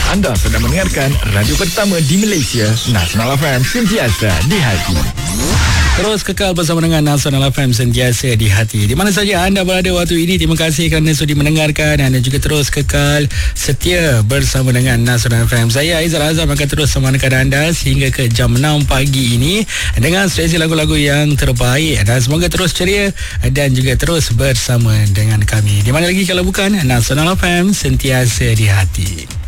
Anda sedang mendengarkan radio pertama di Malaysia, Nasional FM, sentiasa di hati. Terus kekal bersama dengan Nasional FM, sentiasa di hati. Di mana saja anda berada waktu ini, terima kasih kerana sudi mendengarkan dan juga terus kekal setia bersama dengan Nasional FM. Saya Aizal Azam akan terus menemani anda sehingga ke jam 6 pagi ini dengan seleksi lagu-lagu yang terbaik, dan semoga terus ceria dan juga terus bersama dengan kami. Di mana lagi kalau bukan Nasional FM, sentiasa di hati.